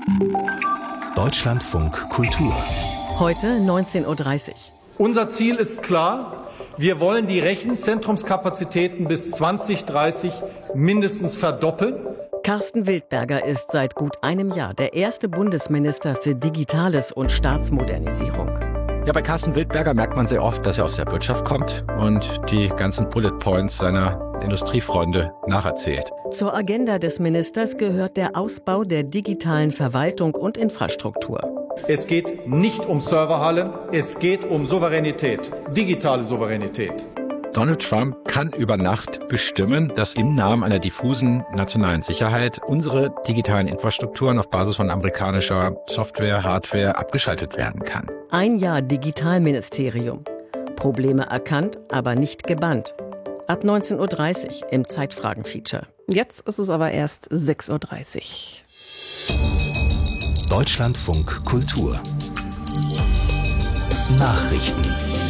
Deutschlandfunk Kultur. Heute 19:30 Uhr. Unser Ziel ist klar. Wir wollen die Rechenzentrumskapazitäten bis 2030 mindestens verdoppeln. Carsten Wildberger ist seit gut einem Jahr der erste Bundesminister für Digitales und Staatsmodernisierung. Ja, bei Carsten Wildberger merkt man sehr oft, dass er aus der Wirtschaft kommt und die ganzen Bullet Points seiner Industriefreunde nacherzählt. Zur Agenda des Ministers gehört der Ausbau der digitalen Verwaltung und Infrastruktur. Es geht nicht um Serverhallen, es geht um Souveränität, digitale Souveränität. Donald Trump kann über Nacht bestimmen, dass im Namen einer diffusen nationalen Sicherheit unsere digitalen Infrastrukturen auf Basis von amerikanischer Software, Hardware abgeschaltet werden kann. Ein Jahr Digitalministerium. Probleme erkannt, aber nicht gebannt. Ab 19:30 Uhr im Zeitfragen-Feature. Jetzt ist es aber erst 6:30 Uhr. Deutschlandfunk Kultur. Nachrichten.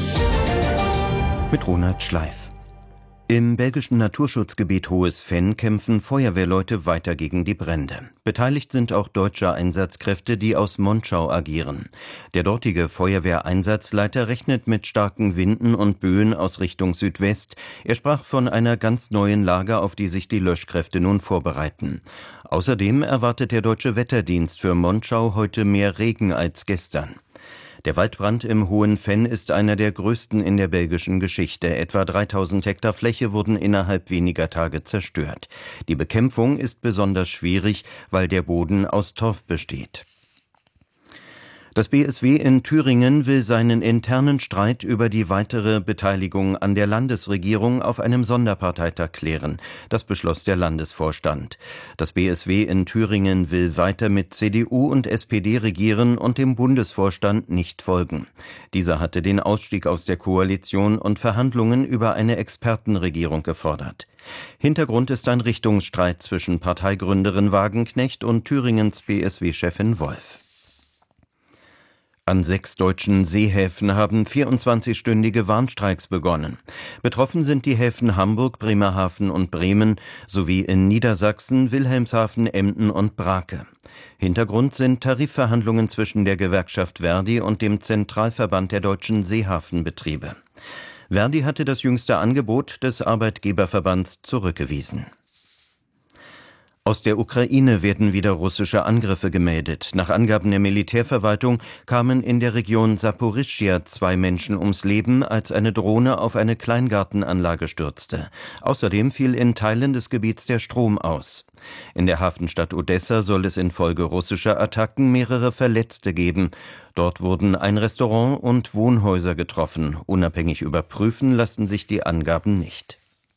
Mit Ronald Schleif. Im belgischen Naturschutzgebiet Hohes Venn kämpfen Feuerwehrleute weiter gegen die Brände. Beteiligt sind auch deutsche Einsatzkräfte, die aus Monschau agieren. Der dortige Feuerwehreinsatzleiter rechnet mit starken Winden und Böen aus Richtung Südwest. Er sprach von einer ganz neuen Lage, auf die sich die Löschkräfte nun vorbereiten. Außerdem erwartet der Deutsche Wetterdienst für Monschau heute mehr Regen als gestern. Der Waldbrand im Hohen Venn ist einer der größten in der belgischen Geschichte. Etwa 3000 Hektar Fläche wurden innerhalb weniger Tage zerstört. Die Bekämpfung ist besonders schwierig, weil der Boden aus Torf besteht. Das BSW in Thüringen will seinen internen Streit über die weitere Beteiligung an der Landesregierung auf einem Sonderparteitag klären. Das beschloss der Landesvorstand. Das BSW in Thüringen will weiter mit CDU und SPD regieren und dem Bundesvorstand nicht folgen. Dieser hatte den Ausstieg aus der Koalition und Verhandlungen über eine Expertenregierung gefordert. Hintergrund ist ein Richtungsstreit zwischen Parteigründerin Wagenknecht und Thüringens BSW-Chefin Wolf. An 6 deutschen Seehäfen haben 24-stündige Warnstreiks begonnen. Betroffen sind die Häfen Hamburg, Bremerhaven und Bremen sowie in Niedersachsen, Wilhelmshaven, Emden und Brake. Hintergrund sind Tarifverhandlungen zwischen der Gewerkschaft Verdi und dem Zentralverband der deutschen Seehafenbetriebe. Verdi hatte das jüngste Angebot des Arbeitgeberverbands zurückgewiesen. Aus der Ukraine werden wieder russische Angriffe gemeldet. Nach Angaben der Militärverwaltung kamen in der Region Saporischschja 2 Menschen ums Leben, als eine Drohne auf eine Kleingartenanlage stürzte. Außerdem fiel in Teilen des Gebiets der Strom aus. In der Hafenstadt Odessa soll es infolge russischer Attacken mehrere Verletzte geben. Dort wurden ein Restaurant und Wohnhäuser getroffen. Unabhängig überprüfen lassen sich die Angaben nicht.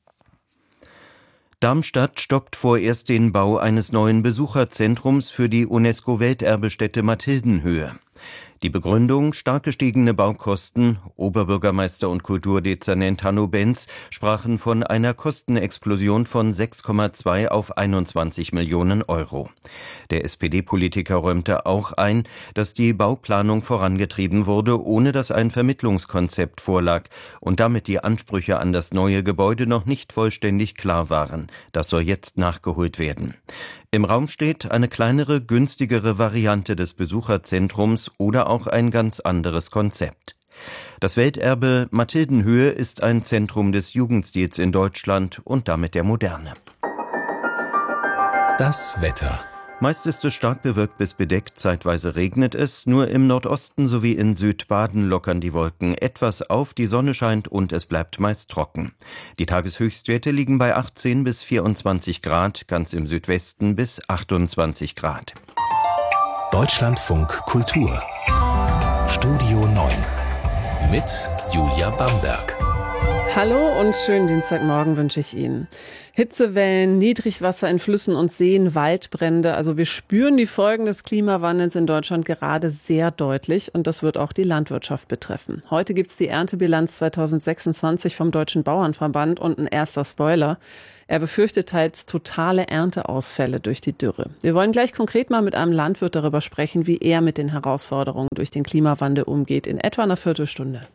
Darmstadt stoppt vorerst den Bau eines neuen Besucherzentrums für die UNESCO-Welterbestätte Mathildenhöhe. Die Begründung: stark gestiegene Baukosten. Oberbürgermeister und Kulturdezernent Hanno Benz sprachen von einer Kostenexplosion von 6,2 auf 21 Millionen Euro. Der SPD-Politiker räumte auch ein, dass die Bauplanung vorangetrieben wurde, ohne dass ein Vermittlungskonzept vorlag und damit die Ansprüche an das neue Gebäude noch nicht vollständig klar waren. Das soll jetzt nachgeholt werden. Im Raum steht eine kleinere, günstigere Variante des Besucherzentrums oder auch ein ganz anderes Konzept. Das Welterbe Mathildenhöhe ist ein Zentrum des Jugendstils in Deutschland und damit der Moderne. Das Wetter. Meist ist es stark bewölkt bis bedeckt, zeitweise regnet es. Nur im Nordosten sowie in Südbaden lockern die Wolken etwas auf, die Sonne scheint und es bleibt meist trocken. Die Tageshöchstwerte liegen bei 18 bis 24 Grad, ganz im Südwesten bis 28 Grad. Deutschlandfunk Kultur. Studio 9 mit Julia Bamberg. Hallo und schönen Dienstagmorgen wünsche ich Ihnen. Hitzewellen, Niedrigwasser in Flüssen und Seen, Waldbrände. Also wir spüren die Folgen des Klimawandels in Deutschland gerade sehr deutlich und das wird auch die Landwirtschaft betreffen. Heute gibt es die Erntebilanz 2026 vom Deutschen Bauernverband und ein erster Spoiler. Er befürchtet teils totale Ernteausfälle durch die Dürre. Wir wollen gleich konkret mal mit einem Landwirt darüber sprechen, wie er mit den Herausforderungen durch den Klimawandel umgeht, in etwa einer Viertelstunde.